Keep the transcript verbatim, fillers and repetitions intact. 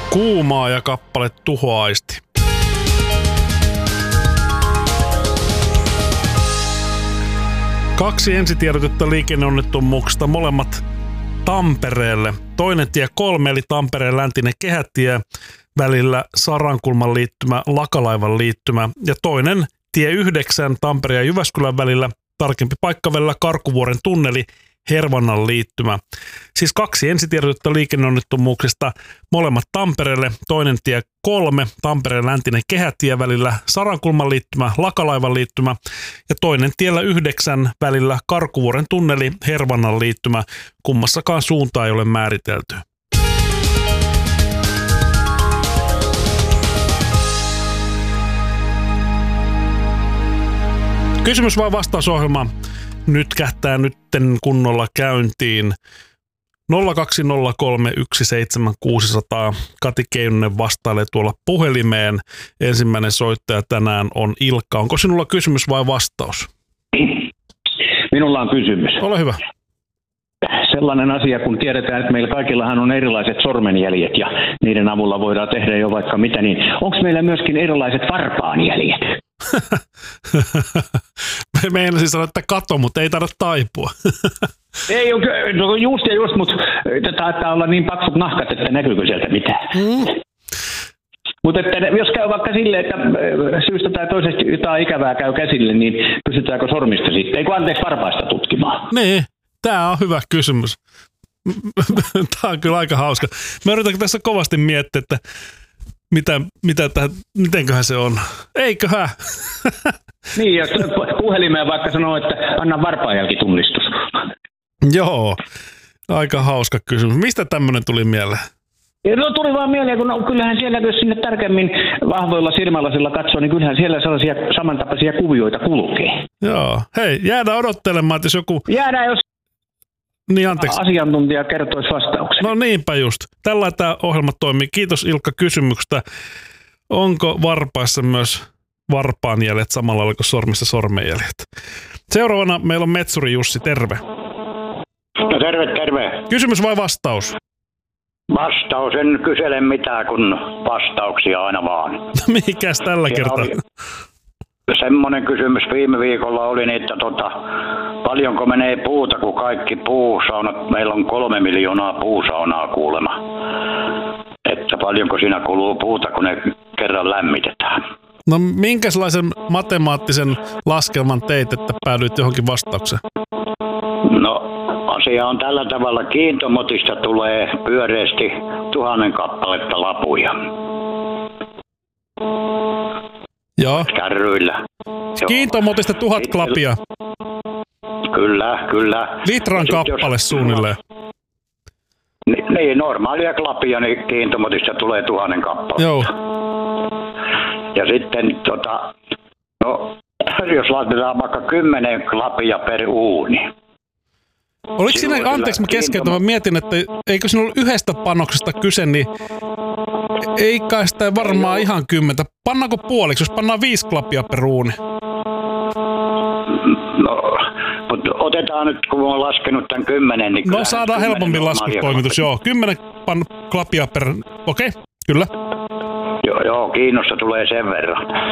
Kuumaa ja kappale Tuhoaisti. Kaksi ensitiedotetta liikenneonnettomuuksista, molemmat Tampereelle. Toinen tie kolme, eli Tampereen läntinen kehätie, välillä Sarankulman liittymä, Lakalaivan liittymä. Ja toinen tie yhdeksän, Tampereen ja Jyväskylän välillä, tarkempi paikka välillä Karkuvuoren tunneli, Hervannan liittymä. Siis kaksi ensitiedotetta liikenneonnettomuuksista, molemmat Tampereelle. Toinen tie kolme, Tampereen läntinen kehätie välillä Sarankulman liittymä, Lakalaivan liittymä. Ja toinen tiellä yhdeksän välillä Karkuvuoren tunneli, Hervannan liittymä. Kummassakaan suuntaa ei ole määritelty. Kysymys vai vastausohjelma nyt kähtää nytten kunnolla käyntiin. nolla kaksi nolla kolme yksi seitsemän kuusi nolla nolla. Kati Keinunen vastailee tuolla puhelimeen. Ensimmäinen soittaja tänään on Ilkka. Onko sinulla kysymys vai vastaus? Minulla on kysymys. Ole hyvä. Sellainen asia, kun tiedetään, että meillä kaikillahan on erilaiset sormenjäljet ja niiden avulla voidaan tehdä jo vaikka mitä, niin onko meillä myöskin erilaiset varpaanjäljet? Me meinasin sanoa, että kato, mutta ei tarvitse taipua. Ei ole, no just ja just, mutta taitaa olla niin paksut nahkat, että näkyykö sieltä mitään. Mm. Mutta jos käy vaikka silleen, että syystä tai toisesta jotain ikävää käy käsille, niin pystytäänkö sormista sitten? Eikö anteeksi varpaista tutkimaan? Niin, tämä on hyvä kysymys. Tämä on kyllä aika hauska. Mä yritän tässä kovasti miettiä, että mitä, mitä tähän, mitenköhän se on. Eiköhän? Niin, jos puhelimeen vaikka sanoo, että anna varpaanjälkitunnistus. Joo, aika hauska kysymys. Mistä tämmöinen tuli mieleen? No tuli vaan mieleen, kun no, kyllähän siellä, jos sinne tarkemmin vahvoilla silmälasilla katsoo, niin kyllähän siellä sellaisia samantapaisia kuvioita kulkee. Joo, hei, jäädään odottelemaan, että jos joku... Jäädään, jos niin, anteeksi. Asiantuntija kertoisi vastauksen. No niinpä just. Tällä tämä ohjelma toimii. Kiitos Ilkka kysymyksestä. Onko varpaissa myös varpaanjäljet samalla lailla kuin sormissa sormenjäljet? Seuraavana meillä on Metsuri Jussi, terve. No terve, terve. Kysymys vai vastaus? Vastaus, en kysele mitään, kun vastauksia aina vaan. Mikäs tällä Siellä kertaa? Semmoinen kysymys viime viikolla oli, niin että tota, paljonko menee puuta, kun kaikki puusaunat, meillä on kolme miljoonaa puusaunaa kuulemma. Että paljonko siinä kuluu puuta, kun ne kerran lämmitetään. No minkälaisen matemaattisen laskelman teit, että päädyit johonkin vastaukseen? No asia on tällä tavalla, kiintomotista tulee pyöreästi tuhannen kappaletta lapuja. Joo. Kärryillä. Kiintomotista tuhat klapia. Kyllä, kyllä. Litran kappale jos... suunnilleen. Niin, niin, normaalia klapia, niin kiintomotista tulee tuhannen kappaletta. Joo. Ja sitten, tota, no, jos laitetaan vaikka kymmenen klapia per uuni. Oliko siinä, anteeksi mä keskeytän, mä mietin, että eikö siinä ollut yhdestä panoksesta kyse, niin ei kai sitä varmaan ei ihan kymmentä. Pannaanko puoliksi, jos pannaan viisi klapia per uuni? No, mutta otetaan nyt, kun olen laskenut tämän kymmenen, niin no saadaan helpompi laskutoimitus, joo. Kymmenen pan klapia per, okei, okay, kyllä. Joo, joo, kiinnosta tulee sen verran.